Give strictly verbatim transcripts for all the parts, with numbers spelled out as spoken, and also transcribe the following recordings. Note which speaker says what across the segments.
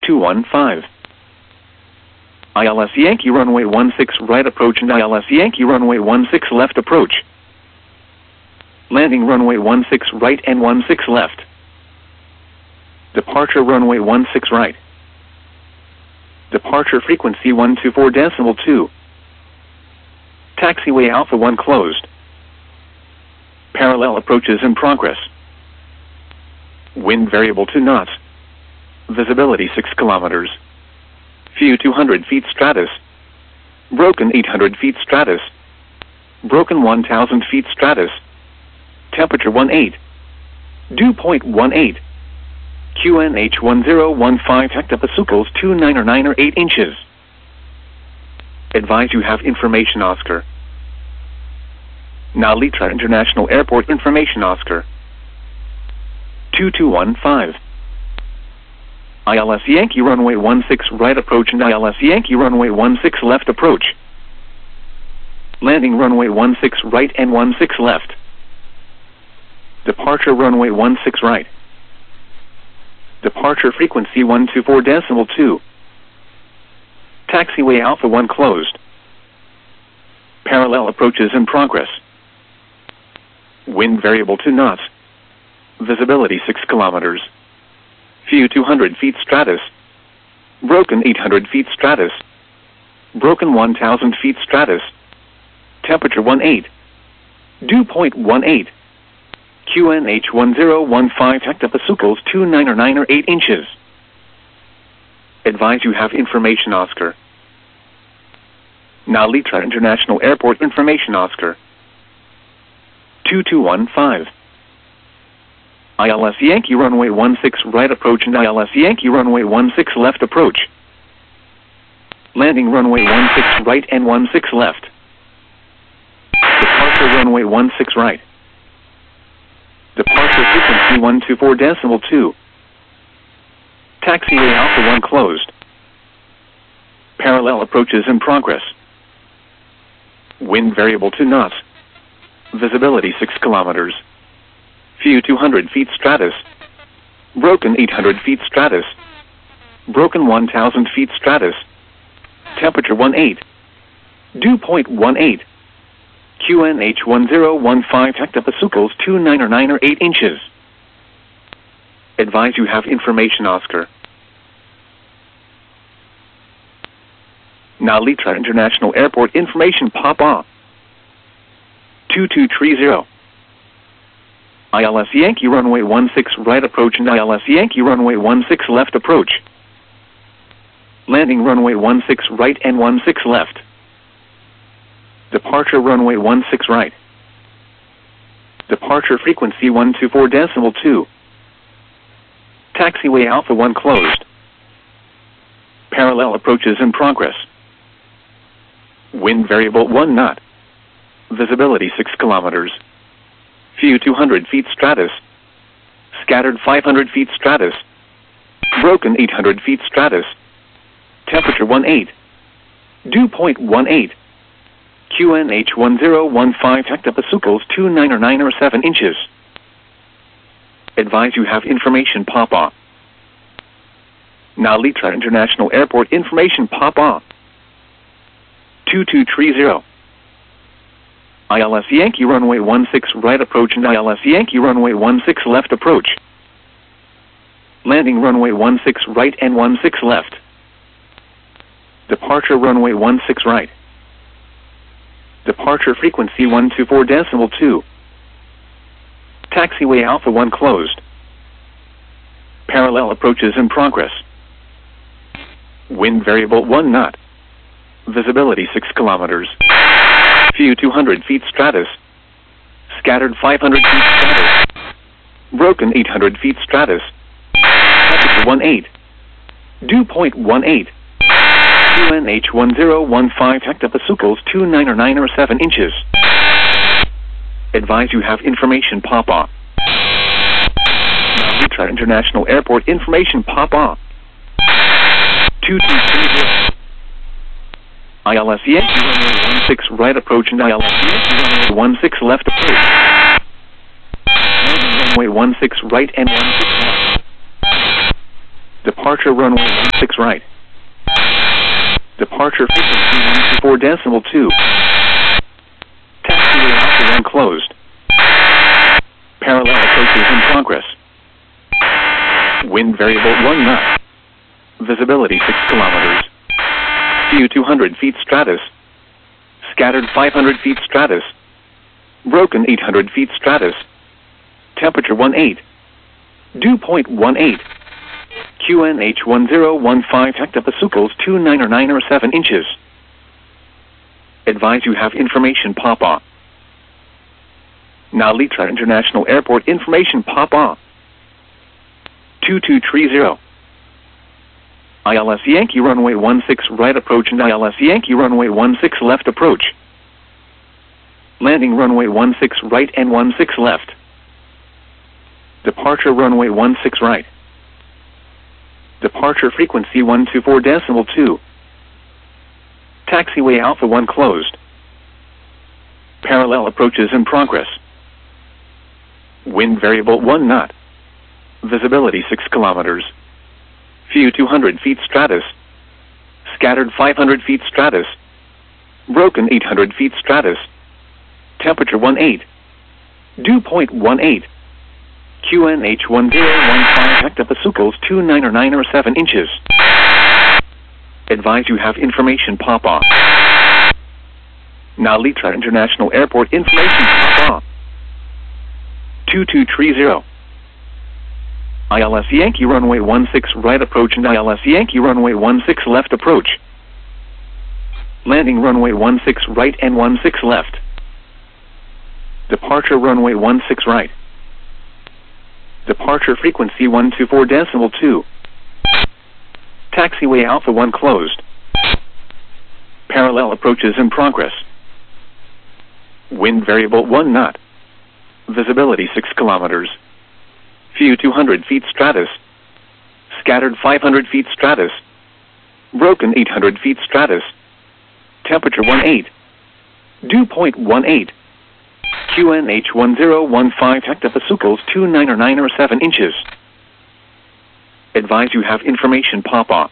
Speaker 1: two one five. I L S Yankee runway one six right approach and I L S Yankee runway one six left approach. Landing runway one six right and one six left. Departure runway one six right. Departure frequency one two four decimal two. Taxiway Alpha one closed. Parallel approaches in progress. Wind variable two knots. Visibility six kilometers. View two hundred feet stratus. Broken eight hundred feet stratus. Broken one thousand feet stratus. Temperature one eight. Dew point one eight. Q N H one zero one five hectopascals two nine or nine or eight inches. Advise you have information Oscar. Now Litra International Airport information Oscar. two two one five. I L S Yankee runway one six right approach and I L S Yankee runway one six left approach. Landing runway one six right and one six left. Departure runway one six right. Departure frequency one two four decimal two. Taxiway Alpha one closed. Parallel approaches in progress. Wind variable two knots. Visibility six kilometers. View two hundred feet stratus. Broken eight hundred feet stratus. Broken one thousand feet stratus. Temperature one eight. Dew point one eight. Q N H one zero one five hectopascals two nine or nine or eight inches. Advise you have information Oscar. Now Litra International Airport information Oscar. two two one five. I L S Yankee runway one six right approach and I L S Yankee runway one six left approach. Landing runway one six right and one six left. Departure runway one six right. Departure frequency one two four decimal two. Taxiway Alpha one closed. Parallel approaches in progress. Wind variable two knots. Visibility six kilometers. View two hundred feet stratus. Broken eight hundred feet stratus. Broken one thousand feet stratus. Temperature one eight. Dew point one eight. Q N H one zero one five hectopascals two nine or nine or eight inches. Advise you have information Oscar. Now Litra International Airport information Papa. two two three zero. I L S Yankee runway one six right approach and I L S Yankee runway one six left approach. Landing runway one six right and one six left. Departure runway one six right. Departure frequency one two four decimal two. Taxiway Alpha one closed. Parallel approaches in progress. Wind variable one knot. Visibility six kilometers. View two hundred feet stratus. Scattered five hundred feet stratus. Broken eight hundred feet stratus. Temperature one eight. Dew point one eight. Q N H one zero one five hectopascals two nine or nine or seven inches. Advise you have information Papa. Now Litra International Airport information Papa. two two three zero. I L S Yankee runway one six right approach and I L S Yankee runway one six left approach. Landing runway one six right and one six left. Departure runway one six right. Departure frequency one two four decimal two. Taxiway Alpha one closed. Parallel approaches in progress. Wind variable one knot. Visibility six kilometers. View two hundred feet stratus. Scattered five hundred feet stratus. Broken eight hundred feet stratus. Temperature one eight. Dew point one eight. Q N H one zero one five hectopascals two nine or nine or seven inches. Advise you have information Papa. Now Litra International Airport information Papa. two two three zero. I L S Yankee runway one six right approach and I L S Yankee runway one six left approach. Landing runway one six right and one six left. Departure runway one six right. Departure frequency one two four decimal two. Taxiway Alpha one closed. Parallel approaches in progress. Wind variable one knot. Visibility six kilometers. View two hundred feet stratus. Scattered five hundred feet stratus. Broken eight hundred feet stratus. Temperature one eight. Dew point one eight. Q N H one zero one five hectopascals two nine or nine or seven inches. Advise you have information pop-on. Now Litra International Airport information pop-on. two two three zero. I L S Yankee runway one six right approach and I L S Yankee runway one six left approach. Landing runway one six right and one six left. Departure runway one six right. Departure frequency one two four decimal two. Taxiway Alpha one closed. Parallel approaches in progress. Wind variable one knot. Visibility six kilometers. View two hundred feet stratus. Scattered five hundred feet stratus. Broken eight hundred feet stratus. Temperature one eight. Dew point one eight. Q N H one zero one five hectopascals two nine or nine or seven inches. Advise you have information pop-on. Now Litra International Airport information pop-on. two two three zero. I L S Yankee runway one six right approach and I L S Yankee runway one six left approach. Landing runway one six right and one six left. Departure runway one six right. Departure frequency one two four decimal two. Taxiway Alpha one closed. Parallel approaches in progress. Wind variable one knot. Visibility six kilometers. View two hundred feet stratus. Scattered five hundred feet stratus. Broken eight hundred feet stratus. Temperature one eight. Dew point one eight. Q N H one zero one five hectopascals two nine or nine or seven inches. Advise you have information pop-on.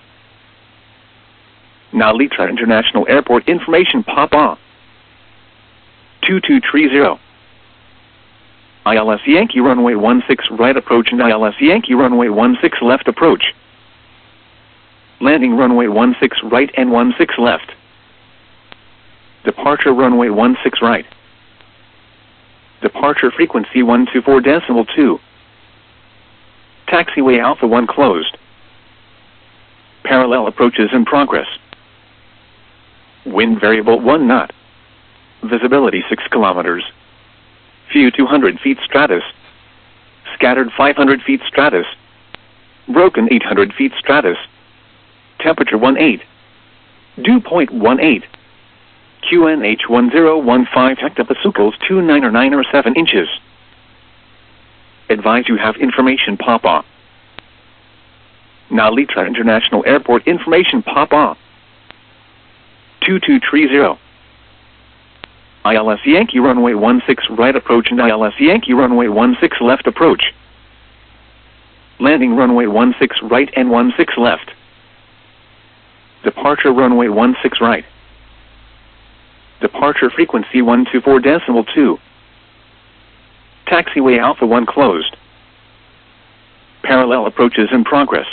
Speaker 1: Now Litra International Airport information pop-on. two two three zero. I L S Yankee runway one six right approach and I L S Yankee runway one six left approach. Landing runway one six right and one six left. Departure runway one six right. Departure frequency one two four decimal two. Taxiway Alpha one closed. Parallel approaches in progress. Wind variable one knot. Visibility six kilometers. View two hundred feet stratus. Scattered five hundred feet stratus. Broken eight hundred feet stratus. Temperature one eight. Dew point one eight. Q N H one zero one five hectopascals two nine or nine or seven inches. Advise you have information pop-on. Now Litra International Airport information pop-on. two two three zero. I L S Yankee runway one six right approach and I L S Yankee runway one six left approach. Landing runway one six right and one six left. Departure runway one six right. Departure frequency one two four decimal two. Taxiway Alpha one closed. Parallel. Parallel approaches in progress.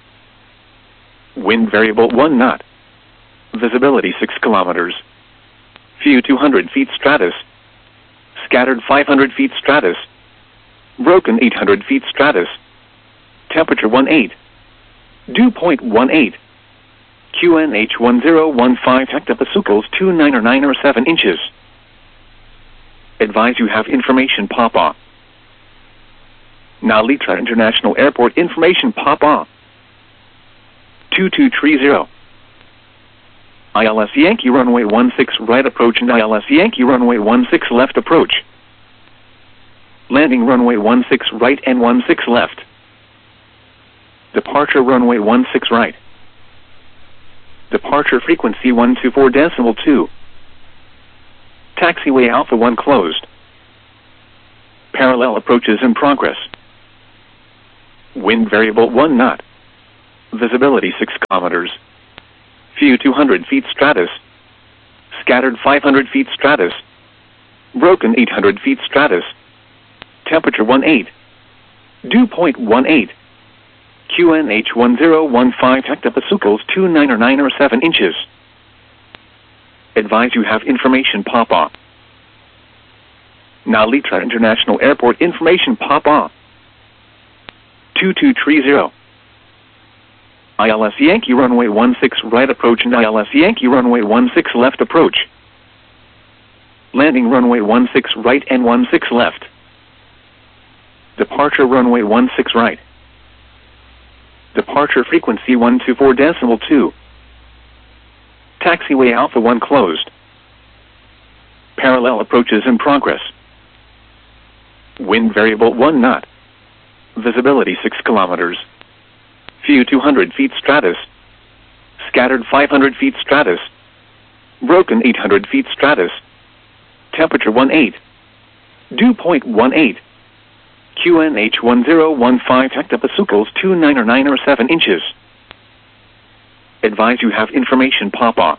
Speaker 1: Wind variable one knot. Visibility six kilometers. View two hundred feet stratus. Scattered five hundred feet stratus. Broken eight hundred feet stratus. Temperature one eight. Dew point one eight. Q N H one zero one five hectopascals two nine or nine or seven inches. Advise you have information pop on. Now Litra International Airport information pop on. two two three zero. I L S Yankee runway one six right approach and I L S Yankee runway one six left approach. Landing runway one six right and one six left. Departure runway one six right. Departure frequency one two four decimal two. Taxiway Alpha one closed. Parallel approaches in progress. Wind variable one knot. Visibility six kilometers. View two hundred feet stratus. Scattered five hundred feet stratus. Broken eight hundred feet stratus. Temperature one eight. Dew point one eight. Q N H one zero one five hectopascals two nine or nine or seven inches. Advise you have information pop-off. Nalitra International Airport information pop-off. two two three zero. I L S Yankee runway one six right approach and I L S Yankee runway one six left approach. Landing runway one six right and one six left. Departure runway one six right. Departure frequency one two four decimal two. Taxiway Alpha one closed. Parallel approaches in progress. Wind variable one knot. Visibility six kilometers. View two hundred feet stratus. Scattered five hundred feet stratus. Broken eight hundred feet stratus. Temperature one eight. Dew point one eight. Q N H one zero one five hectopascals two nine or nine or seven inches. Advise you have information pop-off.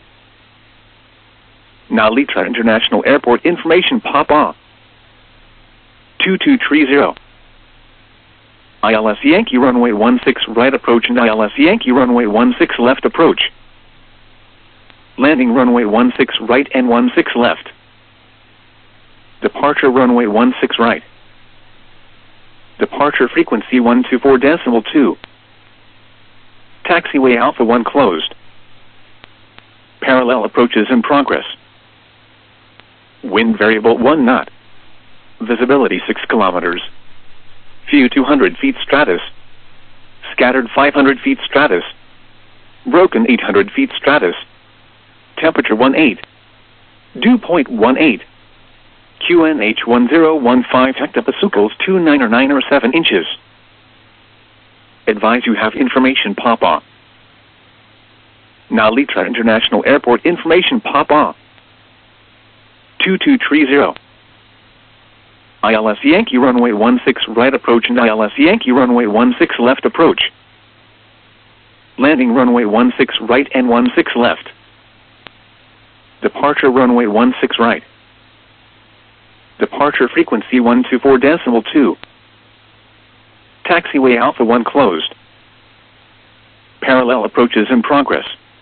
Speaker 1: Nalitra International Airport information pop-off. two two three zero. I L S Yankee runway one six right approach and I L S Yankee runway one six left approach. Landing runway one six right and one six left. Departure runway one six right. Departure frequency one two four decimal two. Taxiway Alpha one closed. Parallel approaches in progress. Wind variable one knot. Visibility six kilometers. View two hundred feet stratus. Scattered five hundred feet stratus. Broken eight hundred feet stratus. Temperature one eight. Dew point one eight. Q N H one zero one five hectopascals two nine or nine or seven inches. Advise you have information pop-off. Nalitra International Airport information pop-off. two two three zero. I L S Yankee runway one six right approach and I L S Yankee runway one six left approach. Landing runway one six right and one six left. Departure runway one six right. Departure frequency one two four decimal two. Taxiway Alpha one closed. Parallel approaches in progress.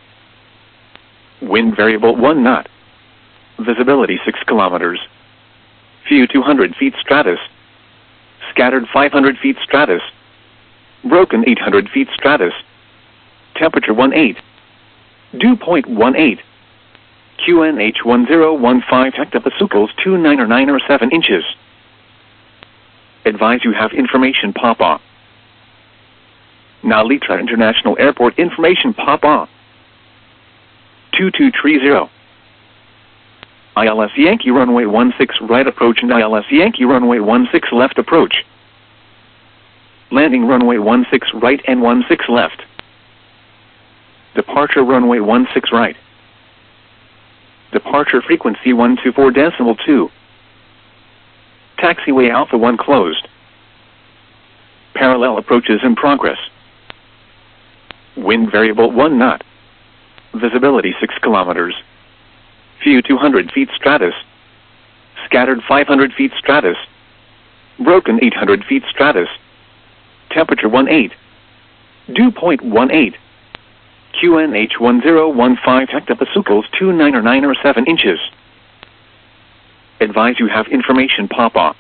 Speaker 1: Wind variable one knot. Visibility six kilometers. View two hundred feet stratus. Scattered five hundred feet stratus. Broken eight hundred feet stratus. Temperature one eight. Dew point one eight. Q N H one zero one five hectopascals two nine or nine or seven inches. Advise you have information pop-off. Nalitra International Airport information pop-off. two two three zero. I L S Yankee runway one six right approach and I L S Yankee runway one six left approach. Landing runway one six right and one six left. Departure runway one six right. Departure frequency one two four decimal two. Taxiway Alpha one closed. Parallel approaches in progress. Wind variable one knot. Visibility six kilometers. View two hundred feet stratus. Scattered five hundred feet stratus. Broken eight hundred feet stratus. Temperature one eight. Dew point one eight. Q N H one zero one five hectopascals two nine or nine or seven inches. Advise you have information pop-off.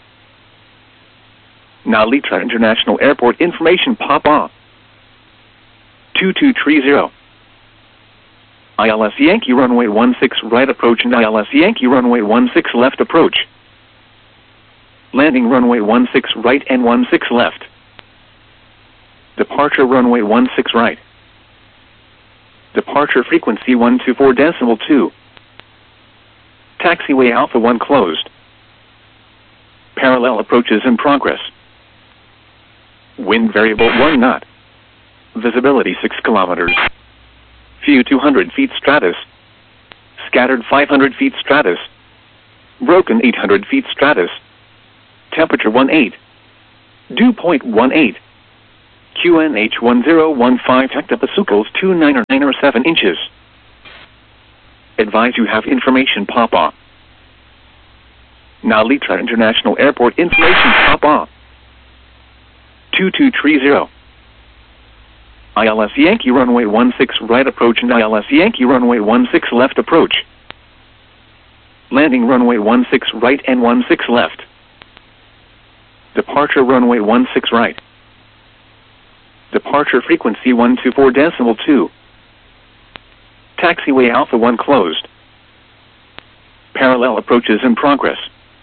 Speaker 1: Nalitra International Airport information pop-off. two two three zero. I L S Yankee runway one six right approach and I L S Yankee runway one six left approach. Landing runway one six right and one six left. Departure runway one six right. Departure frequency one two four decimal two. Taxiway Alpha one closed. Parallel approaches in progress. Wind variable one knot. Visibility six kilometers. View two hundred feet stratus. Scattered five hundred feet stratus. Broken eight hundred feet stratus. Temperature one eight. Dew point one eight. Q N H one zero one five hectopascals two nine or nine or seven inches. Advise you have information pop on. Nalitra International Airport information pop on. two two three zero. I L S Yankee runway one six right approach and I L S Yankee runway one six left approach. Landing runway one six right and one six left. Departure runway one six right. Departure frequency one two four decimal two. Taxiway Alpha one closed. Parallel approaches in progress.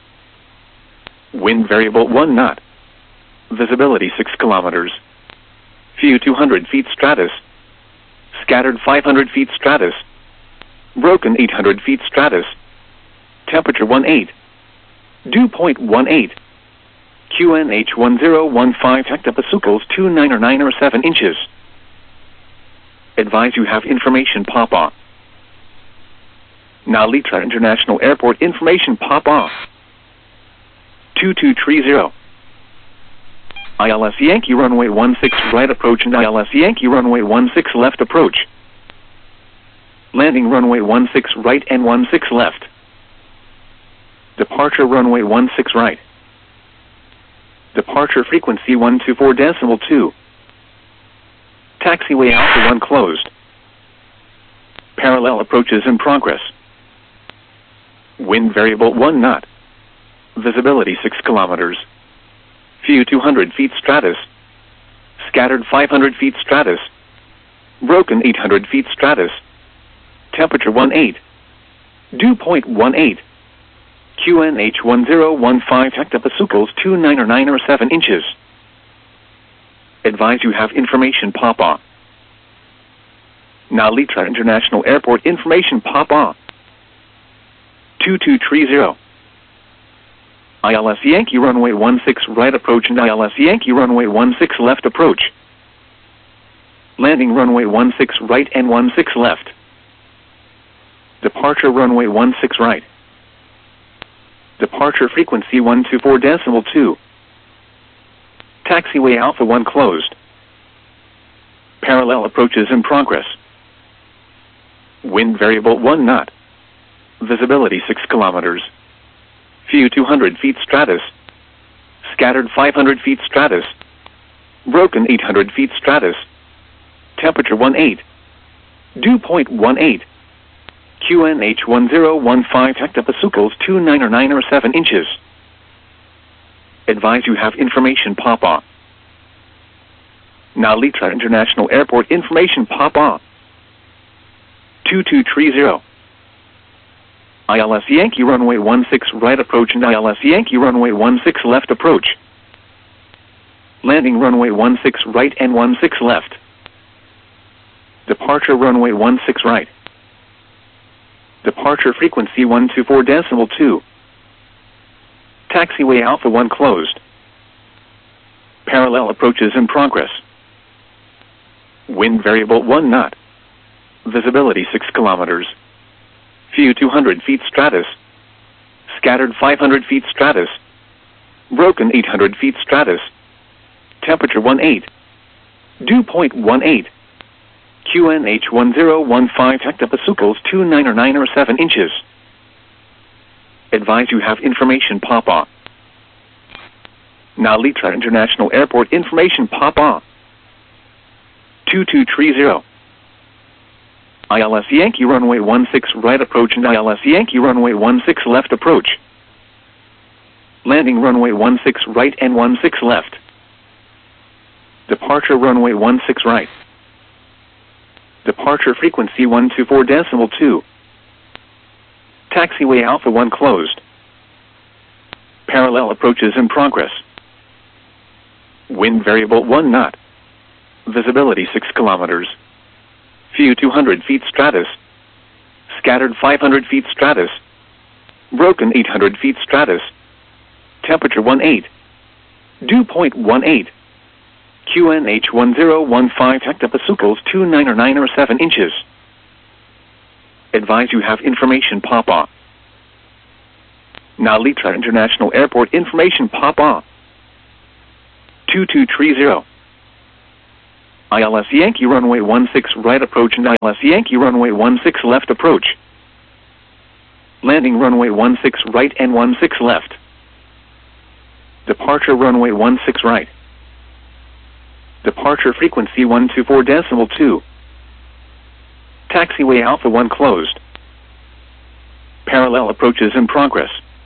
Speaker 1: Wind variable one knot. Visibility six kilometers. View two hundred feet stratus. Scattered five hundred feet stratus. Broken eight hundred feet stratus. Temperature one eight. Dew point one eight. Q N H one zero one five hectopascals two nine or nine or seven inches. Advise you have information pop on. Nalitra International Airport information pop off. two two three zero. I L S Yankee runway one six right approach and I L S Yankee runway one six left approach. Landing runway one six right and one six left. Departure runway one six right. Departure frequency one two four decimal two. Taxiway Alpha one closed. Parallel approaches in progress. Wind variable one knot. Visibility six kilometers. View two hundred feet stratus. Scattered five hundred feet stratus. Broken eight hundred feet stratus. Temperature one eight. Dew point one eight. Q N H one zero one five hectopascals two nine or nine or seven inches. Advise you have information pop on. Nalitra International Airport information pop on. two two three zero. I L S Yankee runway one six right approach and I L S Yankee runway one six left approach. Landing runway one six right and one six left. Departure runway one six right. Departure frequency one two four decimal two. Taxiway Alpha one closed. Parallel approaches in progress. Wind variable one knot. Visibility six kilometers. View two hundred feet stratus. Scattered five hundred feet stratus. Broken eight hundred feet stratus. Temperature one eight. Dew point one eight. Q N H one zero one five hectopascals two nine or nine or seven inches. Advise you have information pop on. Nalitra International Airport information pop on. two two three zero. I L S Yankee runway one six right approach and I L S Yankee runway one six left approach. Landing runway one six right and one six left. Departure runway one six right. Departure frequency one two four decimal two. Taxiway Alpha one closed. Parallel approaches in progress. Wind variable one knot. Visibility six kilometers. View two hundred feet stratus. Scattered five hundred feet stratus. Broken eight hundred feet stratus. Temperature one eight. Dew point one eight. Q N H one zero one five hectopascals two nine or nine or seven inches. Advise you have information pop on. Nalitra International Airport information pop on. two two three zero. I L S Yankee runway one six right approach and I L S Yankee runway one six left approach. Landing runway one six right and one six left. Departure runway one six right. Departure frequency one two four decimal two. Taxiway Alpha one closed. Parallel approaches in progress. Wind variable one knot. Visibility six kilometers. View two hundred feet stratus. Scattered five hundred feet stratus. Broken eight hundred feet stratus. Temperature one eight. Dew point one eight. Q N H one zero one five hectopascals two nine or nine or seven inches. Advise you have information pop on. Nalitra International Airport information pop on. two two three zero. I L S Yankee runway one six right approach and I L S Yankee runway one six left approach. Landing runway one six right and one six left. Departure runway one six right. Departure frequency one two four decimal two. Taxiway Alpha one closed. Parallel approaches in progress.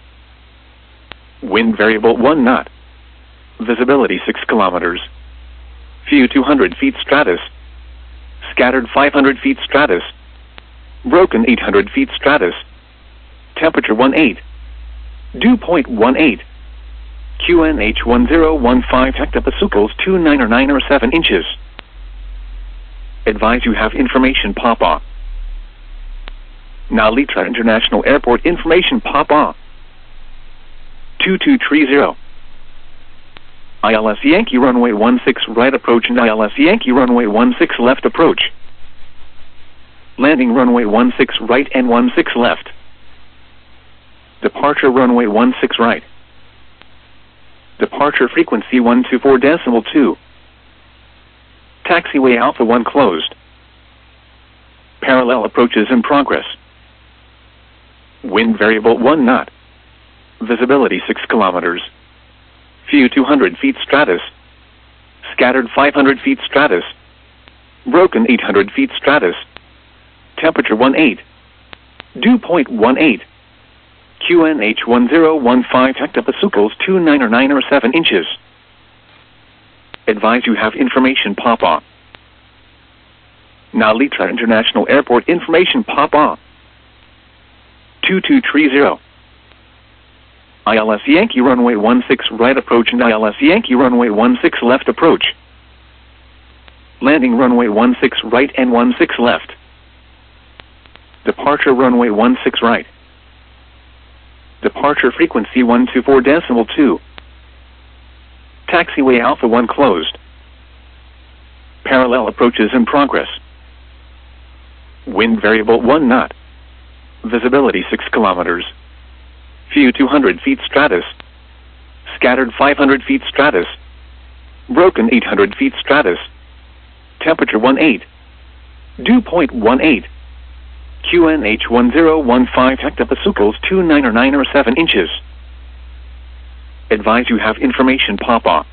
Speaker 1: Wind variable one knot. Visibility six kilometers. View two hundred feet stratus. Scattered five hundred feet stratus. Broken eight hundred feet stratus. Temperature one eight. Dew point one eight. Q N H one zero one five hectopascals two nine or nine or seven inches. Advise you have information pop on. Nalitra International Airport information pop on. two two three zero. I L S Yankee runway one six right approach and I L S Yankee runway one six left approach. Landing runway one six right and one six left. Departure runway one six right. Departure frequency one two four decimal two. Taxiway Alpha one closed. Parallel approaches in progress. Wind variable one knot. Visibility six kilometers. View two hundred feet stratus. Scattered five hundred feet stratus. Broken eight hundred feet stratus. Temperature one eight. Dew point one eight. Q N H one zero one five hectopascals two nine or nine or seven inches. Advise you have information pop on. Nalitra International Airport information pop on. two two three zero. I L S Yankee runway one six right approach and I L S Yankee runway one six left approach. Landing runway one six right and one six left. Departure runway one six right. Departure frequency one two four decimal two. Taxiway Alpha one closed. Parallel approaches in progress. Wind variable one knot. Visibility six kilometers. View two hundred feet stratus. Scattered five hundred feet stratus. Broken eight hundred feet stratus. Temperature one eight. Dew point one eight. Q N H one zero one five hectopascals two nine or nine or seven inches. Advise you have information pop on.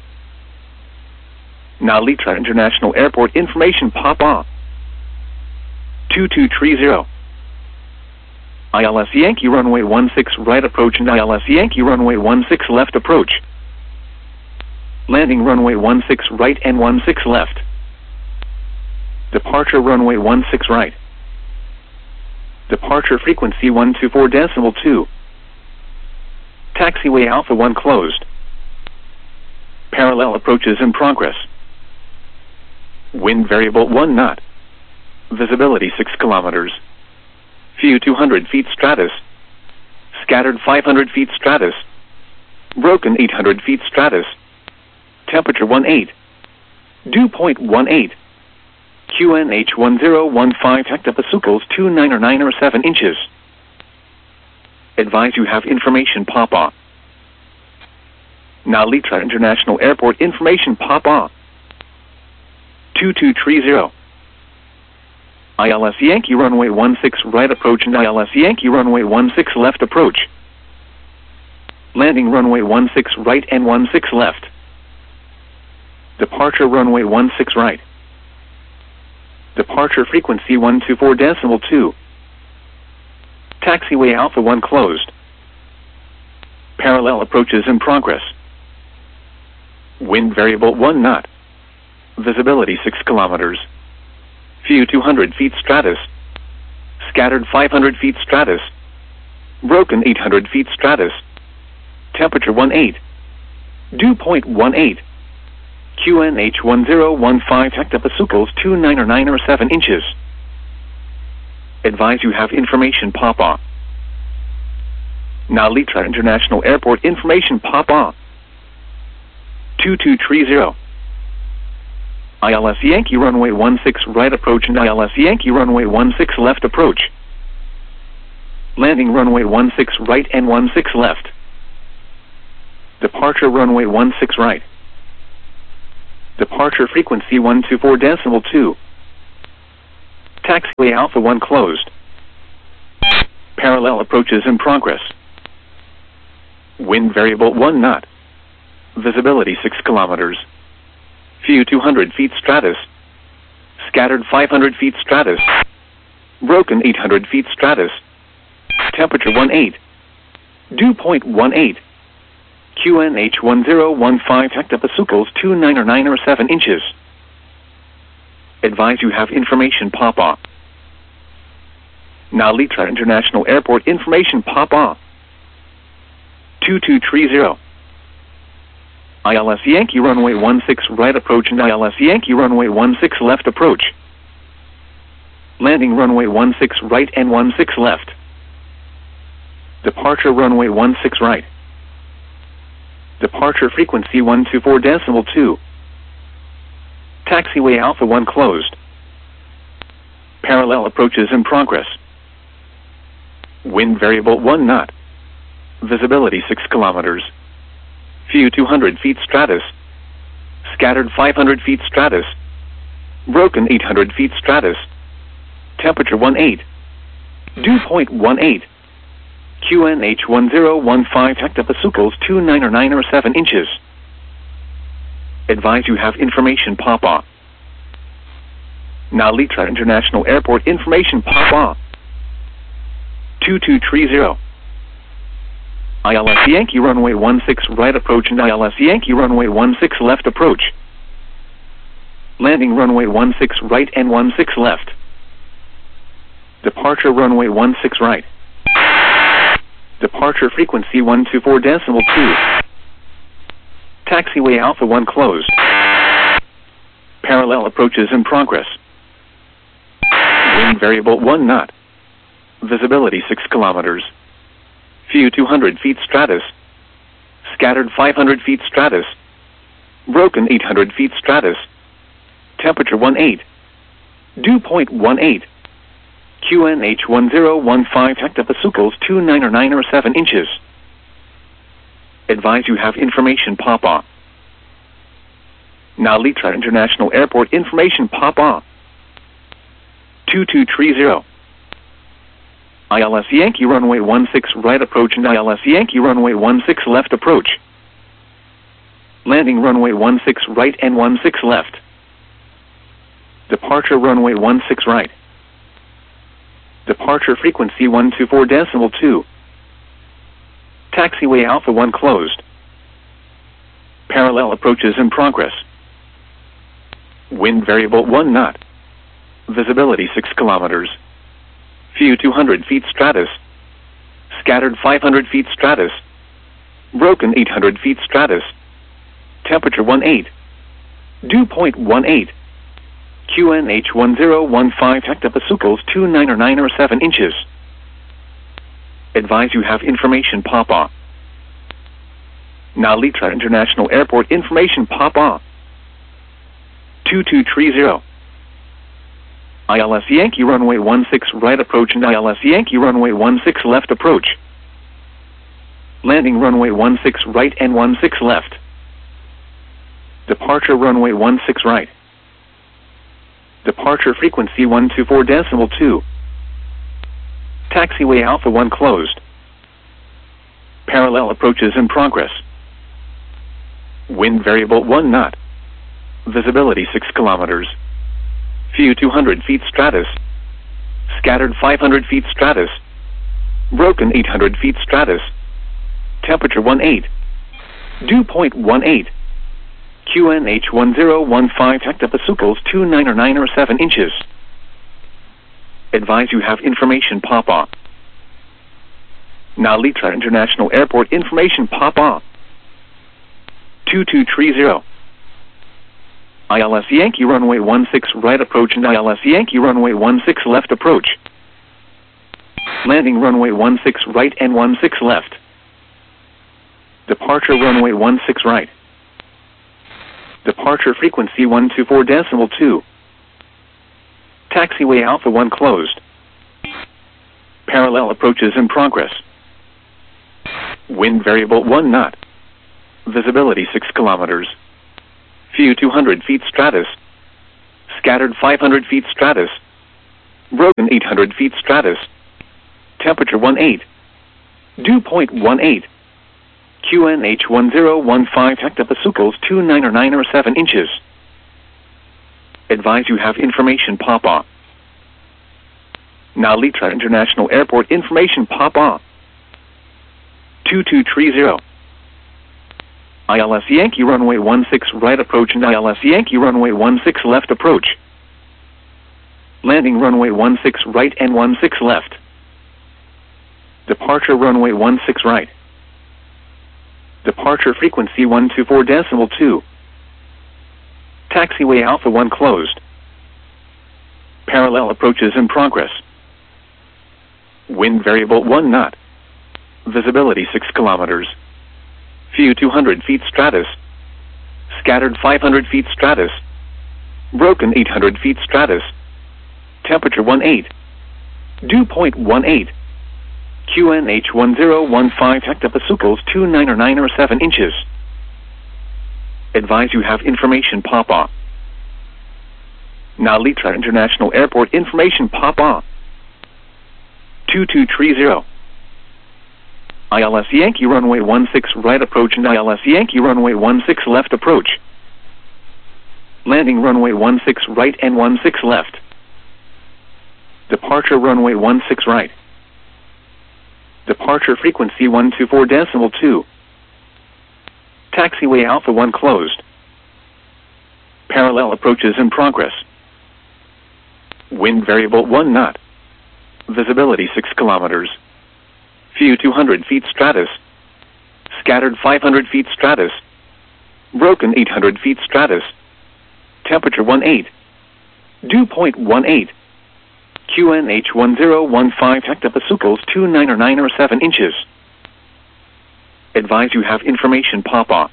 Speaker 1: Nalitra International Airport information pop on. two two three zero. I L S Yankee runway one six right approach and I L S Yankee runway one six left approach. Landing runway one six right and one six left. Departure runway one six right. Departure frequency one two four decimal two. Taxiway Alpha one closed. Parallel approaches in progress. Wind variable one knot. Visibility six kilometers. View two hundred feet stratus. Scattered five hundred feet stratus. Broken eight hundred feet stratus. Temperature one eight. Dew point one eight. Q N H one zero one five hectopascals two nine or nine or seven inches. Advise you have information pop on. Nalitra International Airport information pop on. two two three zero. I L S Yankee runway one six right approach and I L S Yankee runway one six left approach. Landing runway one six right and one six left. Departure runway one six right. Departure frequency one two four decimal two. Taxiway Alpha one closed. Parallel approaches in progress. Wind variable one knot. Visibility six kilometers. View two hundred feet stratus. Scattered five hundred feet stratus. Broken eight hundred feet stratus. Temperature one eight. Dew point one eight. Q N H one zero one five hectopascals two nine or nine or seven inches. Advise you have information pop on. Nalitra International Airport information pop on. two two three zero. I L S Yankee runway one six right approach and I L S Yankee runway one six left approach. Landing runway one six right and one six left. Departure runway one six right. Departure frequency one two four decimal two. Taxiway Alpha one closed. Parallel approaches in progress. Wind variable one knot. Visibility six kilometers. View two hundred feet stratus. Scattered five hundred feet stratus. Broken eight hundred feet stratus. Temperature one eight. Dew point one eight. Q N H one zero one five hectopascals two nine or nine or seven inches. Advise you have information pop-off. Nalitra International Airport information pop-off. two two three zero. I L S Yankee runway one six right approach and I L S Yankee runway one six left approach. Landing runway one six right and one six left. Departure runway one six right. Departure frequency one two four decimal two. Taxiway Alpha one closed. Parallel approaches in progress. Wind variable one knot. Visibility six kilometers. View two hundred feet stratus. Scattered five hundred feet stratus. Broken eight hundred feet stratus. Temperature one eight. Dew point one eight. Q N H one zero one five hectopascals two nine or nine or seven inches. Advise you have information pop-off. Nalitra International Airport information pop-off. two two three zero. I L S Yankee runway one six right approach and I L S Yankee runway one six left approach. Landing runway one six right and one six left. Departure runway one six right. Departure frequency one two four decimal two. Taxiway Alpha one closed. Parallel approaches in progress. Wind variable one knot. Visibility six kilometers. View two hundred feet stratus. Scattered five hundred feet stratus. Broken eight hundred feet stratus. Temperature one eight. Dew point one eight. Q N H one zero one five hectopascals two nine or nine or seven inches. Advise you have information pop-off. Nalitra International Airport information pop-off. two two three zero. I L S Yankee runway one six right approach and I L S Yankee runway one six left approach. Landing runway one six right and one six left. Departure runway one six right. Departure frequency one two four decimal two. Taxiway Alpha one closed. Parallel approaches in progress. Wind variable one knot. Visibility six kilometers. View two hundred feet stratus. Scattered five hundred feet stratus. Broken eight hundred feet stratus. Temperature one eight. Dew point one eight. Q N H one zero one five hectopascals two nine or nine or seven inches. Advise you have information pop-off. Nalitra International Airport information pop-off. two two three zero. I L S Yankee runway one six right approach and I L S Yankee runway one six left approach. Landing runway one six right and one six left. Departure runway one six right. Departure frequency one two four decimal two. Taxiway Alpha one closed. Parallel approaches in progress. Wind variable one knot. Visibility six kilometers. View two hundred feet stratus. Scattered five hundred feet stratus. Broken eight hundred feet stratus. Temperature one eight. Dew point one eight. Q N H one zero one five hectopascals two nine or nine or seven inches. Advise you have information pop-off. Nalitra International Airport information pop-off. two two three zero. I L S Yankee runway one six right approach and I L S Yankee runway one six left approach. Landing runway one six right and one six left. Departure runway one six right. Departure frequency one two four decimal two. Taxiway Alpha one closed. Parallel approaches in progress. Wind variable one knot. Visibility six kilometers. Few two hundred feet stratus. Scattered five hundred feet stratus. Broken eight hundred feet stratus. Temperature one eight. Dew point one eight. Q N H one zero one five hectopascals two nine or nine or seven inches. Advise you have information pop-on. Nalitra International Airport information pop-on. two two three zero. I L S Yankee runway one six right approach and I L S Yankee runway one six left approach. Landing runway one six right and one six left. Departure runway one six right. Departure frequency one two four decimal two. Taxiway Alpha one closed. Parallel approaches in progress. Wind variable one knot. Visibility six kilometers. Few two hundred feet stratus. Scattered five hundred feet stratus. Broken eight hundred feet stratus. Temperature one eight. Dew point one eight. Q N H one zero one five hectopascals two nine or nine or seven inches. Advise you have information pop-on. Nalitra International Airport information pop-on. two two three zero. I L S Yankee runway one six right approach and I L S Yankee runway one six left approach. Landing runway one six right and one six left. Departure runway one six right. Departure frequency one two four decimal two. Taxiway Alpha one closed. Parallel approaches in progress. Wind variable one knot. Visibility six kilometers. Few two hundred feet stratus. Scattered five hundred feet stratus. Broken eight hundred feet stratus. Temperature one eight. Dew point one eight. Q N H one zero one five hectopascals two nine or nine or seven inches. Advise you have information pop-on.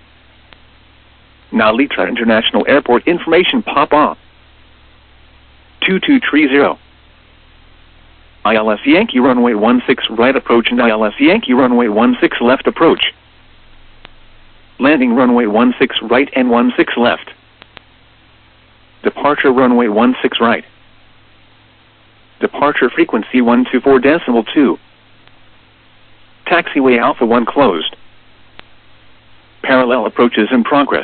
Speaker 1: Nalitra International Airport information pop-on. two two three zero. I L S Yankee runway one six right approach and I L S Yankee runway one six left approach. Landing runway one six right and one six left. Departure runway one six right. Departure frequency one two four decimal two. Taxiway Alpha one closed. Parallel approaches in progress.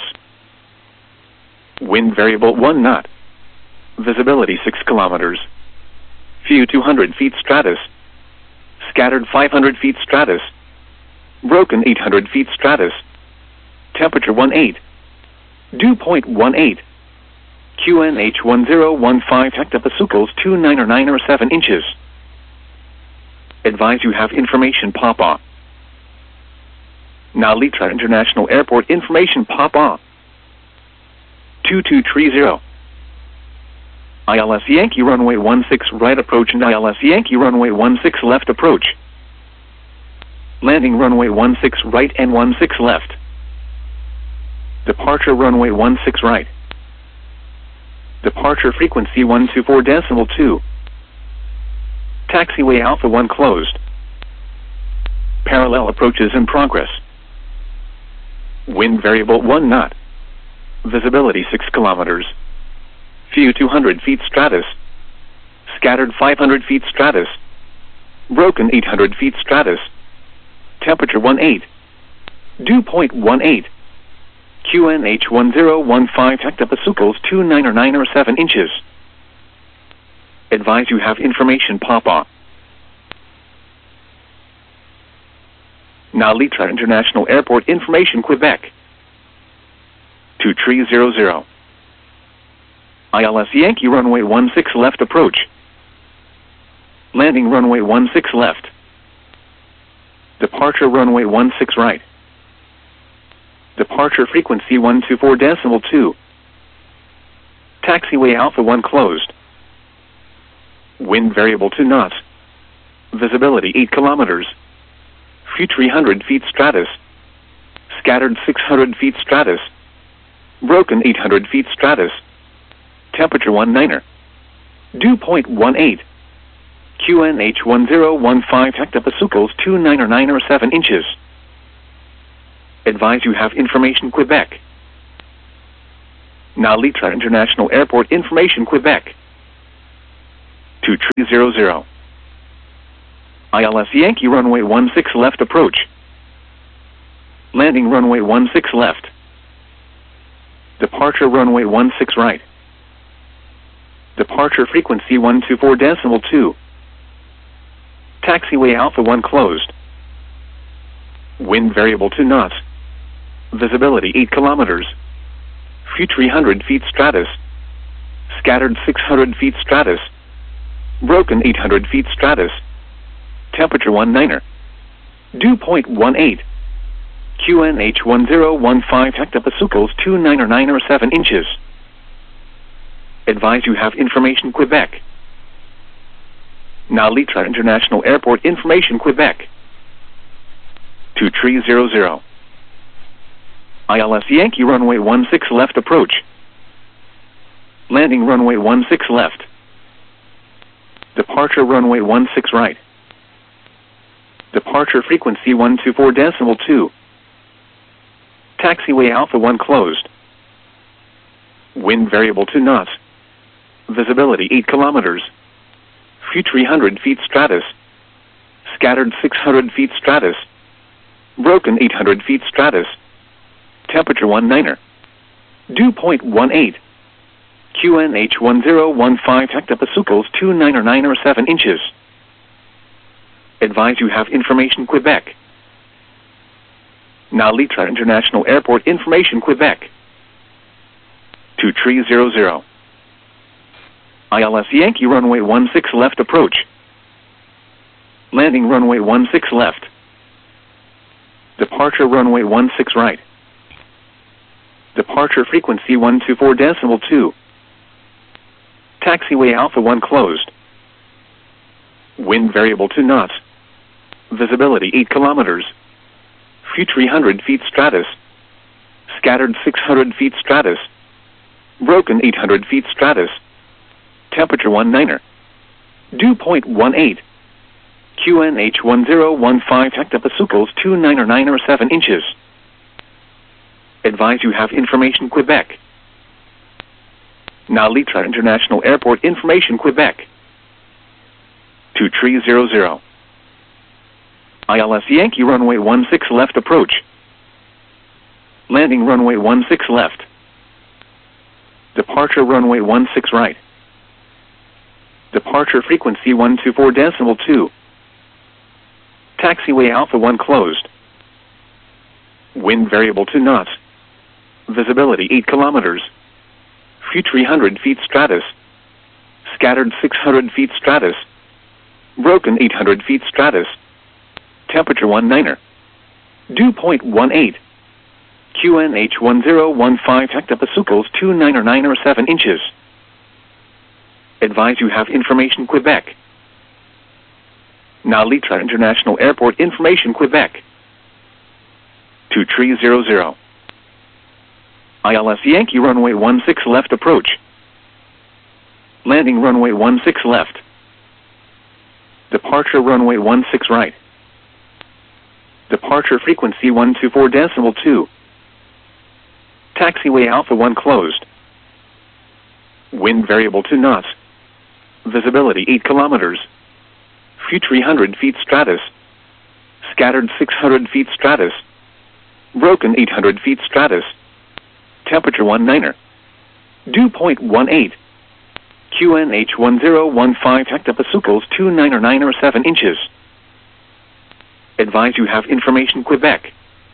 Speaker 1: Wind variable one knot. Visibility six kilometers. Few two hundred feet stratus. Scattered five hundred feet stratus. Broken eight hundred feet stratus. Temperature one eight. Dew point one eight. Q N H one zero one five hectopascals two nine or nine or seven inches. Advise you have information pop-on. Nalitra International Airport information pop-on. two two three zero. I L S Yankee runway one six right approach and I L S Yankee runway one six left approach. Landing runway one six right and one six left. Departure runway one six right. Departure frequency one two four decimal two. Taxiway Alpha one closed. Parallel approaches in progress. Wind variable one knot. Visibility six kilometers. Few two hundred feet stratus. Scattered five hundred feet stratus. Broken eight hundred feet stratus. Temperature one eight. Dew point one eight. Q N H one zero one five hectopascals two nine or nine or seven inches. Advise you have information pop-on. Nalitra International Airport information Quebec. two three zero zero. I L S Yankee runway one six left approach. Landing runway one six left. Departure runway one six right. Departure frequency one two four decimal two. Taxiway Alpha one closed. Wind variable two knots. Visibility eight kilometers. Few three hundred feet stratus. Scattered six hundred feet stratus. Broken eight hundred feet stratus. Temperature one niner. Dew point one eight. Q N H one zero one five hectopascals two nine or nine or seven inches. Advise you have information Quebec. Nalitra International Airport information, Quebec. two three zero zero. I L S Yankee runway one six left approach. Landing runway one six left. Departure runway one six right. Departure frequency one two four decimal two. Taxiway Alpha one closed. Wind variable two knots. Visibility eight kilometers. Few three hundred feet stratus. Scattered six hundred feet stratus. Broken eight hundred feet stratus. Temperature one niner. Dew point one eight. Q N H one zero one five hectopascals two niner niner seven inches. Advise you have information, Quebec. Nalitra International Airport information, Quebec. two three zero zero. I L S Yankee runway one six left approach. Landing runway one six left. Departure runway one six right. Departure frequency one two four decimal two. Taxiway Alpha one closed. Wind variable two knots. Visibility eight kilometers. Few three hundred feet stratus. Scattered six hundred feet stratus. Broken eight hundred feet stratus. Temperature one niner. Dew point one eight. Q N H one zero one five hectopascals two niner niner seven inches. Advise you have information, Quebec. Nalitra International Airport information, Quebec. two three zero zero. I L S Yankee runway one six left approach. Landing runway one six left. Departure runway one six right. Departure frequency one two four decimal two. Taxiway Alpha one closed. Wind variable two knots. Visibility eight kilometers. Few three hundred feet stratus. Scattered six hundred feet stratus. Broken eight hundred feet stratus. Temperature one niner. Dew point one eight. Q N H one zero one five hectopascals two niner niner seven inches. Advise you have information, Quebec. Nalitra International Airport information, Quebec. two three zero zero. I L S Yankee runway one six left approach. Landing runway one six left. Departure runway one six right. Departure frequency one two four decimal two. Taxiway Alpha one closed. Wind variable two knots. Visibility eight kilometers. Few three hundred feet stratus. Scattered six hundred feet stratus. Broken eight hundred feet stratus. Temperature one niner. Dew point one eight. Q N H one zero one five hectopascals two niner niner seven inches. Advise you have information, Quebec. Nalitra International Airport information, Quebec. two three zero zero. I L S Yankee runway one six left approach. Landing runway one six left. Departure runway one six right. Departure frequency one two four decimal two. Taxiway Alpha one closed. Wind variable two knots. Visibility eight kilometers. Few three hundred feet stratus. Scattered six hundred feet stratus. Broken eight hundred feet stratus. Temperature one niner. Dew point one eight. Q N H one zero one five hectopascals two niner niner seven inches. Advise you have information, Quebec.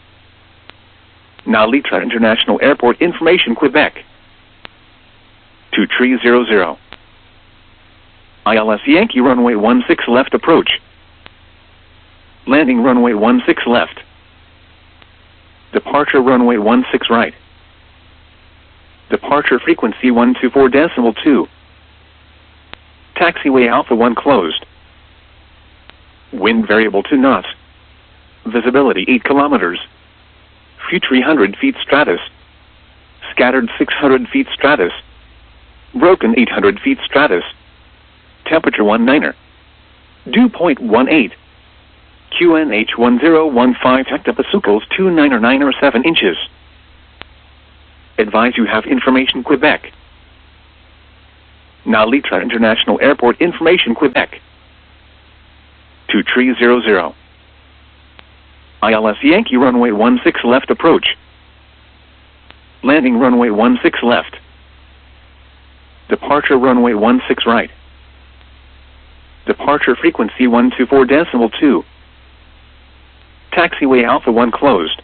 Speaker 1: Nalitra International Airport information, Quebec. two three zero zero. I L S Yankee runway one six left approach. Landing runway one six left. Departure runway one six right. Departure frequency one two four decimal two. Taxiway Alpha one closed. Wind variable two knots. Visibility eight kilometers. Few three hundred feet stratus. Scattered six hundred feet stratus. Broken eight hundred feet stratus. Temperature one niner. Dew point one eight. Q N H one zero one five hectopascals two niner niner seven inches. Advise you have information Quebec. Nalitra International Airport information Quebec. two three zero zero. I L S Yankee runway one six left approach. Landing runway one six left. Departure runway one six right. Departure frequency one two four decimal two. Taxiway Alpha one closed.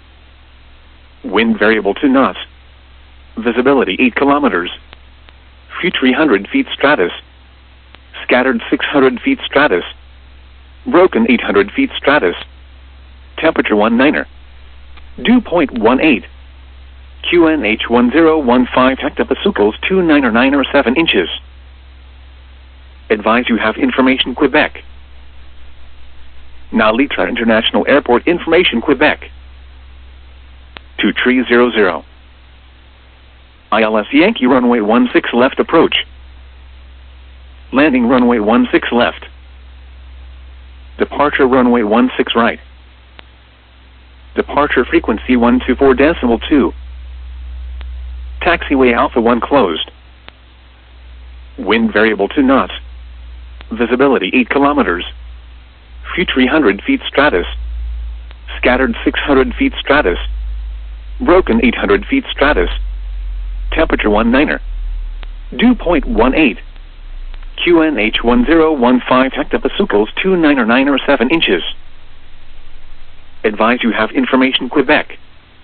Speaker 1: Wind variable two knots. Visibility eight kilometers. View three hundred feet stratus. Scattered six hundred feet stratus. Broken eight hundred feet stratus. Temperature one niner. Dew point one eight. Q N H one zero one five hectopascals two niner niner seven inches. Advise you have information Quebec. Nalitra International Airport information Quebec. two three zero zero. I L S Yankee runway one six left approach. Landing runway one six left. Departure runway one six right. Departure frequency one two four decimal two. Taxiway Alpha one closed. Wind variable two knots. Visibility eight kilometers. View three hundred feet stratus. Scattered six hundred feet stratus. Broken eight hundred feet stratus. Temperature one niner. Dew point one eight. Q N H one zero one five hectopascals two niner niner seven inches. Advise you have information Quebec.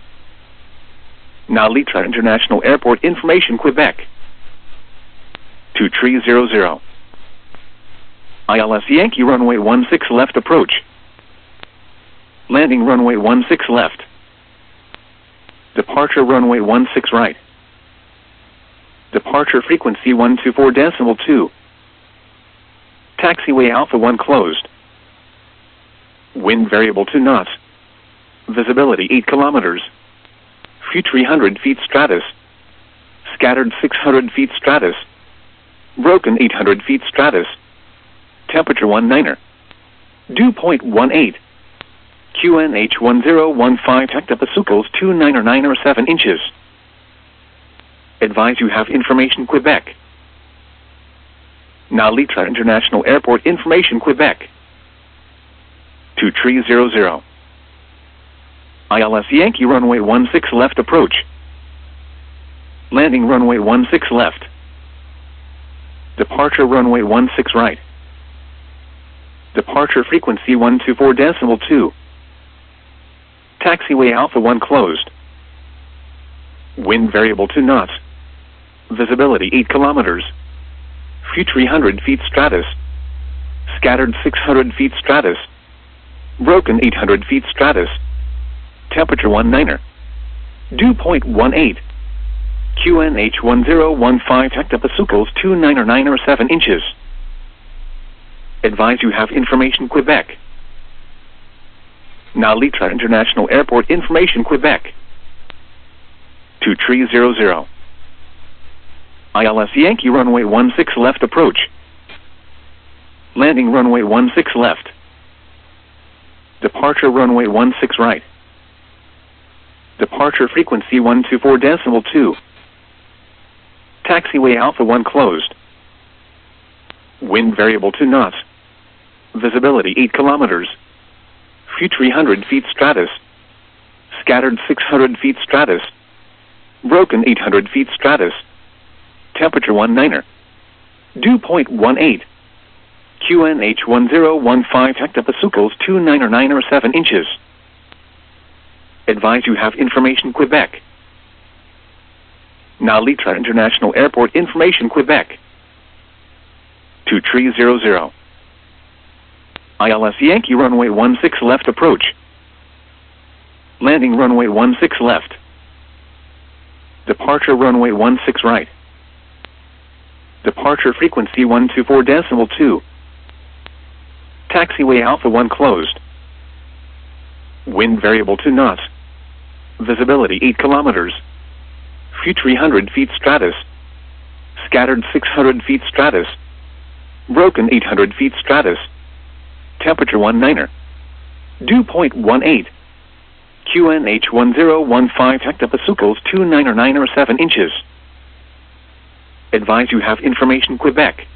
Speaker 1: Nalitra International Airport information Quebec. two three zero zero. I L S Yankee runway one six left approach. Landing runway one six left. Departure runway one six right. Departure frequency one two four decimal two. Taxiway Alpha one closed. Wind variable two knots. Visibility eight kilometers. View three hundred feet stratus. Scattered six hundred feet stratus. Broken eight hundred feet stratus. Temperature one niner. Dew point one eight. Q N H one zero one five hectopascals two niner niner seven inches. Advise you have information Quebec. Nalitra International Airport information Quebec. two three zero zero. I L S Yankee runway one six left approach. Landing runway one six left. Departure runway one six right. Departure frequency one two four decimal two. Taxiway Alpha one closed. Wind variable two knots. Visibility eight kilometers. View three hundred feet stratus. Scattered six hundred feet stratus. Broken eight hundred feet stratus. Temperature one niner. Dew point one eight. Q N H one zero one five hectopascals two niner niner seven inches. Advise you have information Quebec. Nalitra International Airport information Quebec. two three zero zero. I L S Yankee runway one six left approach. Landing runway one six left. Departure runway one six right. Departure frequency one two four decimal two. Taxiway Alpha one closed. Wind variable two knots. Visibility eight kilometers. View three hundred feet stratus. Scattered six hundred feet stratus. Broken eight hundred feet stratus. Temperature one niner. Dew point one eight. Q N H one zero one five hectopascals two niner niner seven inches. Advise you have information Quebec. Nalitra International Airport information Quebec. two three zero zero. I L S Yankee runway one six left approach. Landing runway one six left. Departure runway one six right. Departure frequency one two four decimal two. Taxiway Alpha one closed. Wind variable two knots. Visibility eight kilometers. View three hundred feet stratus. Scattered six hundred feet stratus. Broken eight hundred feet stratus. Temperature one niner. Dew point one eight. Q N H one zero one five hectopascals two nine or nine or seven inches. Advise you have information Quebec.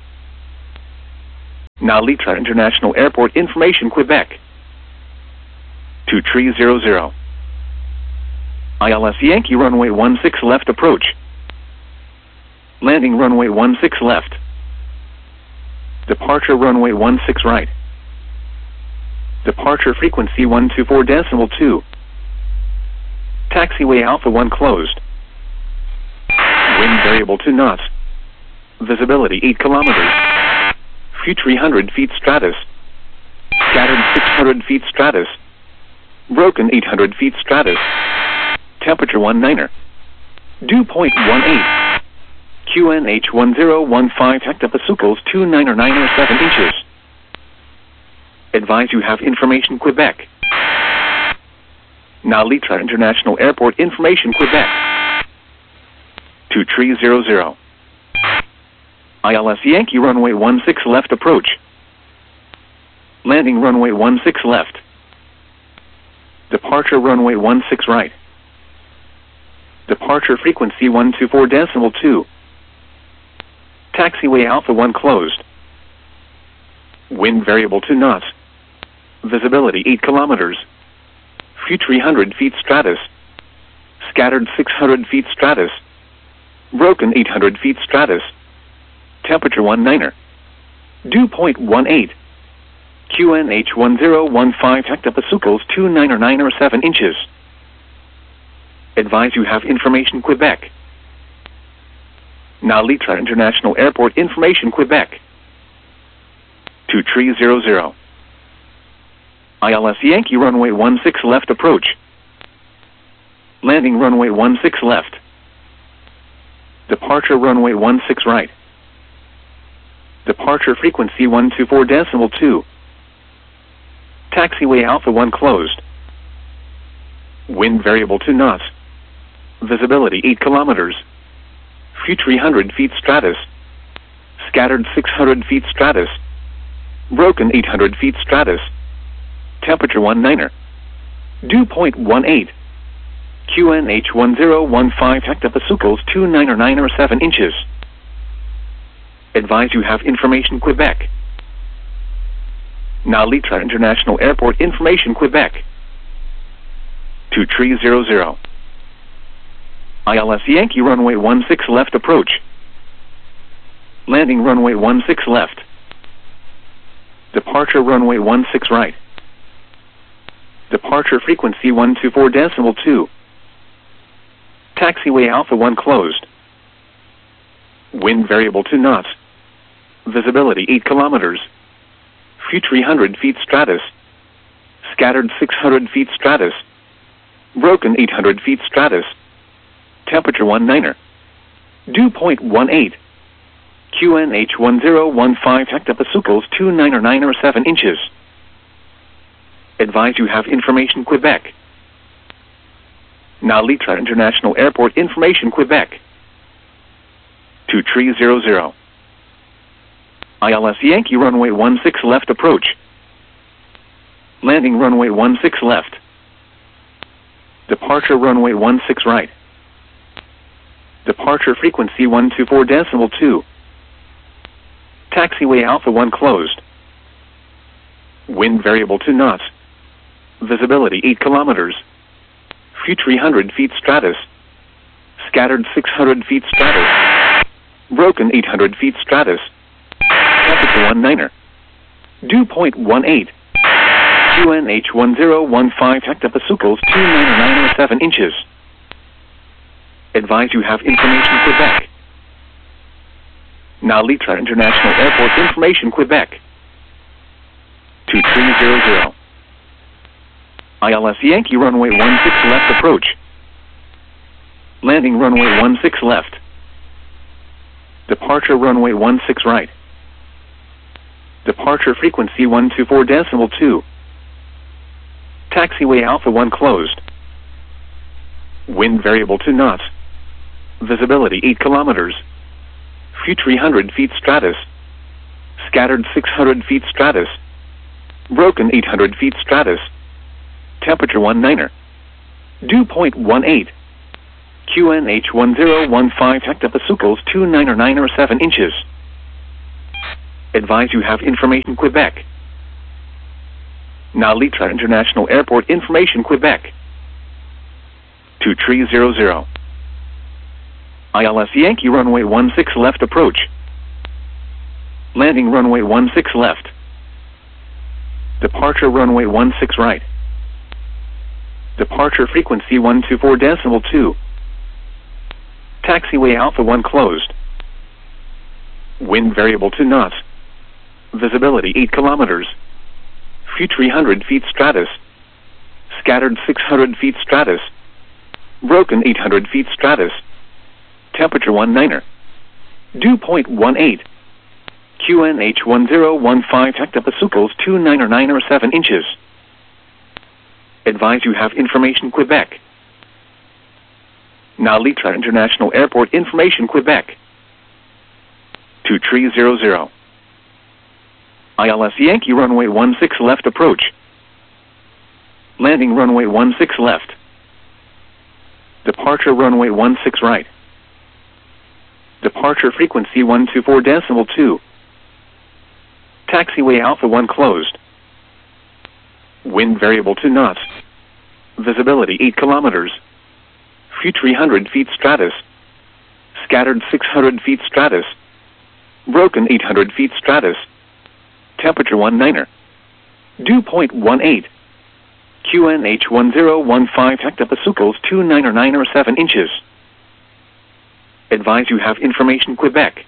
Speaker 1: Nalitra International Airport information Quebec. two three zero zero. I L S Yankee runway one six left approach. Landing runway one six left. Departure runway one six right. Departure frequency one two four decimal two. Taxiway Alpha one closed. Wind variable two knots. Visibility eight kilometers. View three hundred feet stratus. Scattered six hundred feet stratus. Broken eight hundred feet stratus. Temperature one niner. Dew point one eight. Q N H one zero one five hectopascals two nine or nine or seven inches. Advise you have information Quebec. Nalitra International Airport information Quebec. two three zero zero. I L S Yankee runway one six left approach. Landing runway one six left. Departure runway one six right. Departure frequency one two four decimal two. Taxiway Alpha one closed. Wind variable two knots. Visibility eight kilometers. View three hundred feet stratus. Scattered six hundred feet stratus. Broken eight hundred feet stratus. Temperature one niner. Dew point one eight. Q N H one zero one five hectopascals two nine or nine or seven inches. Advise you have information Quebec. Nalitra International Airport information Quebec. two three zero zero. I L S Yankee runway one six left approach. Landing runway one six left. Departure runway one six right. Departure frequency one two four decimal two. Taxiway Alpha one closed. Wind variable two knots. Visibility eight kilometers. View three hundred feet stratus. Scattered six hundred feet stratus. Broken eight hundred feet stratus. Temperature one niner. Dew point one eight. Q N H one zero one five hectopascals two nine or nine or seven inches. Advise you have information Quebec. Nalitra International Airport information Quebec. two three zero zero. I L S Yankee runway one six left approach. Landing runway one six left. Departure runway one six right. Departure frequency one two four decimal two. Taxiway Alpha one closed. Wind variable two knots. Visibility eight kilometers. View three hundred feet stratus. Scattered six hundred feet stratus. Broken eight hundred feet stratus. Temperature one niner. Dew point one eight. Q N H one zero one five hectopascals two nine or nine or seven inches. Advise you have information Quebec. Nalitra International Airport information Quebec. two three zero zero. I L S Yankee runway one six left approach. Landing runway one six left. Departure runway one six right. Departure frequency one two four decimal two. Taxiway Alpha one closed. Wind variable two knots. Visibility eight kilometers. View three hundred feet stratus. Scattered six hundred feet stratus. Broken eight hundred feet stratus. Temperature one niner. Dew point one eight. Q N H one zero one five hectopascals two nine or nine or seven inches. Advise you have information Quebec. Nalitra International Airport information Quebec. two three zero zero. I L S Yankee runway one six left approach. Landing runway one six left. Departure runway one six right. Departure frequency one two four decimal two. Taxiway Alpha one closed. Wind variable two knots. Visibility eight kilometers. View three hundred feet stratus. Scattered six hundred feet stratus. Broken eight hundred feet stratus. Temperature one niner. Dew point one eight. Q N H one zero one five hectopascals two nine or nine or seven inches. Advise you have information Quebec. Now Litra International Airport information Quebec. two three zero zero. I L S Yankee runway one six left approach. Landing runway one six left. Departure runway one six right. Departure frequency one two four decimal two. Taxiway Alpha one closed. Wind variable to knots. Visibility eight kilometers. Few three hundred feet stratus. Scattered six hundred feet stratus. Broken eight hundred feet stratus. Temperature one niner. Dew point one eight. Q N H one zero one five hectopascals two nine or nine or seven inches. Advise you have information Quebec. Now Litra International Airport information Quebec. two three zero zero. I L S Yankee runway one six left approach. Landing runway one six left. Departure runway one six right. Departure frequency one two four decimal two. Taxiway Alpha one closed. Wind variable to knots. Visibility eight kilometers. Few three hundred feet stratus. Scattered six hundred feet stratus. Broken eight hundred feet stratus. Temperature one niner. Dew point one eight. Q N H one zero one five hectopascals two nine or nine or seven inches. Advise you have information Quebec.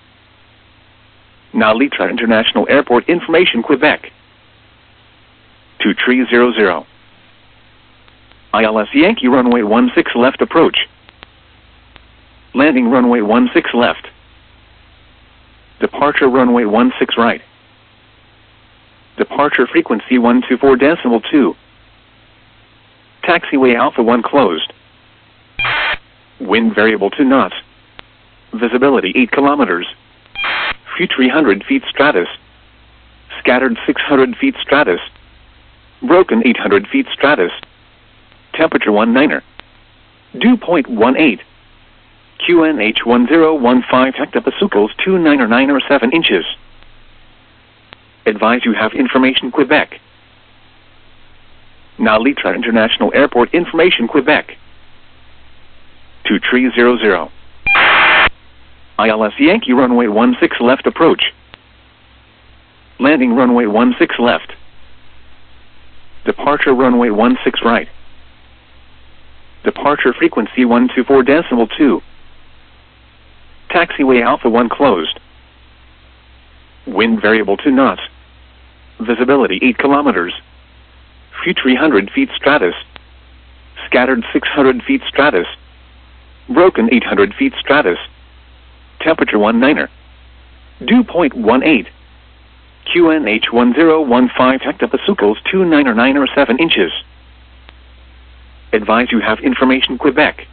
Speaker 1: Now Litra International Airport information Quebec. two three zero zero. I L S Yankee runway one six left approach. Landing runway one six left. Departure runway one six right. Departure frequency one two four decimal two. Taxiway Alpha one closed. Wind variable to knots. Visibility eight kilometers. Few three hundred feet stratus. Scattered six hundred feet stratus. Broken eight hundred feet stratus. Temperature one niner. Dew point one eight. Q N H one zero one five hectopascals two nine or nine or seven inches. Advise you have information Quebec. Now Litra International Airport information Quebec. two three zero zero. I L S Yankee runway one six left approach. Landing runway one six left. Departure runway one six right. Departure frequency one two four decimal two. Taxiway Alpha one closed. Wind variable to knots. Visibility eight kilometers. Few three hundred feet stratus. Scattered six hundred feet stratus. Broken eight hundred feet stratus. Temperature one niner. Dew point one eight. Q N H one zero one five hectopascals two nine or nine or seven inches. Advise you have information Quebec.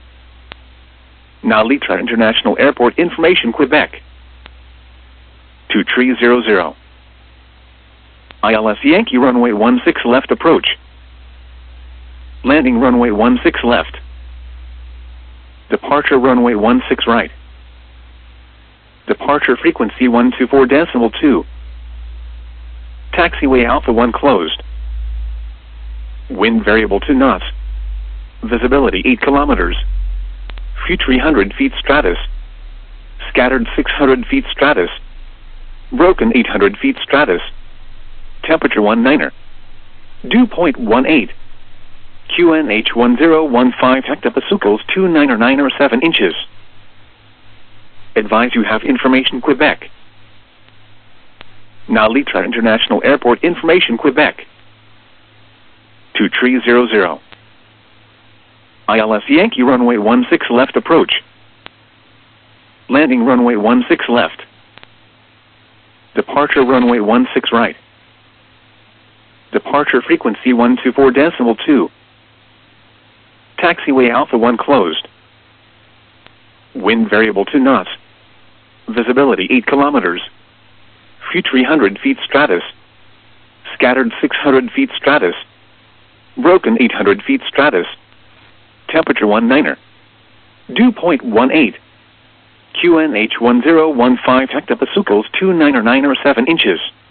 Speaker 1: Now Litra International Airport information Quebec. two three zero zero. I L S Yankee runway one six left approach. Landing runway one six left. Departure runway one six right. Departure frequency one two four decimal two. Taxiway Alpha one closed. Wind variable to knots. Visibility eight kilometers. Few three hundred feet stratus. Scattered six hundred feet stratus. Broken eight hundred feet stratus. Temperature one niner. Dew point one eight. Q N H one zero one five hectopascals two nine or nine or seven inches. Advise you have information Quebec. Now Litra International Airport information Quebec. two three zero zero. I L S Yankee runway one six left approach. Landing runway one six left. Departure runway one six right. Departure frequency one two four decimal two. Taxiway Alpha one closed. Wind variable to knots. Visibility eight kilometers. Few three hundred feet stratus. Scattered six hundred feet stratus. Broken eight hundred feet stratus. temperature one niner. Dew point one eight. Q N H one zero one five hectopascals two niner niner seven inches.